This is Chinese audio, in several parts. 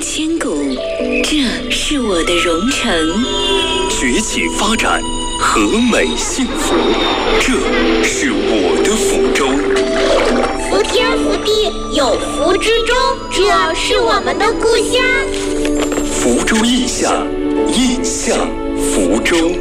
千古，这是我的蓉城。 崛起发展，和美幸福，这是我的福州。 福天福地，有福之州，这是我们的故乡。 福州印象，印象福州。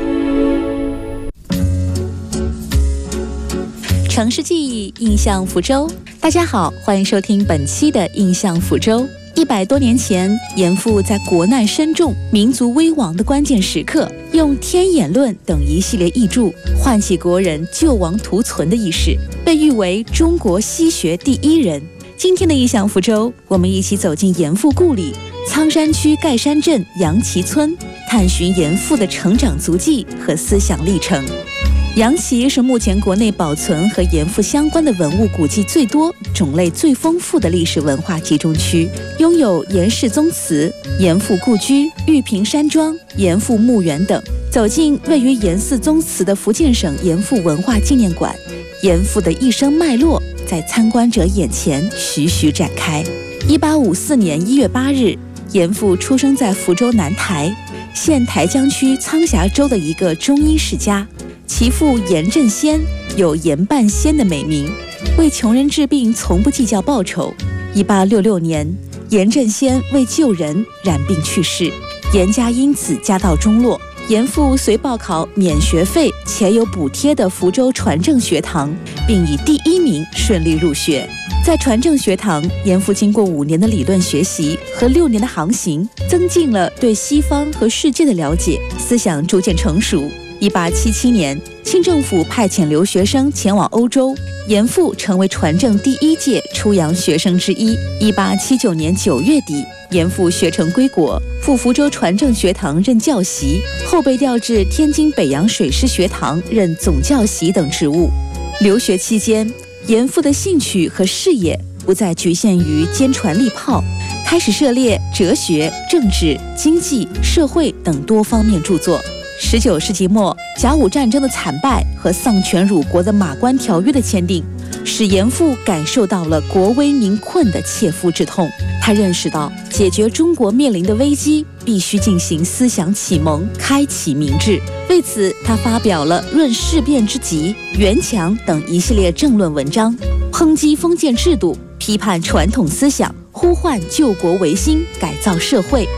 城市记忆，印象福州。大家好，欢迎收听本期的印象福州。100多年前，严复在国难深重、民族危亡的关键时刻，用《天演论》等一系列译著，唤起国人救亡图存的意识，被誉为中国西学第一人。今天的印象福州，我们一起走进严复故里苍山区盖山镇杨岐村，探寻严复的成长足迹和思想历程。杨岐是目前国内保存和严复相关的文物古迹最多、种类最丰富的历史文化集中区，拥有严氏宗祠、严复故居、玉屏山庄、严复墓园等。走进位于严寺宗祠的福建省严复文化纪念馆，严复的一生脉络在参观者眼前徐徐展开。1854年1月8日，严复出生在福州南台现台江区苍峡州的一个中医世家。其父严振先有严半仙的美名，为穷人治病从不计较报酬。1866年，严振先为救人染病去世，严家因此家道中落。严复遂报考免学费且有补贴的福州传正学堂，并以第1名顺利入学。在传正学堂，严复经过5年的理论学习和6年的航行，增进了对西方和世界的了解，思想逐渐成熟。1877年，清政府派遣留学生前往欧洲，严复成为传正第1届出洋学生之一。1879年9月底，严复学成归国，赴福州传正学堂任教习，后被调至天津北洋水师学堂任总教习等职务。留学期间，严复的兴趣和事业不再局限于坚船利炮，开始涉猎哲学、政治、经济、社会等多方面著作。19世纪末，甲午战争的惨败和丧权辱国的马关条约的签订，使严复感受到了国危民困的切肤之痛。他认识到，解决中国面临的危机，必须进行思想启蒙，开启民智。为此，他发表了《论事变之急》《袁强》等一系列政论文章，抨击封建制度，批判传统思想，呼唤救国维新，改造社会。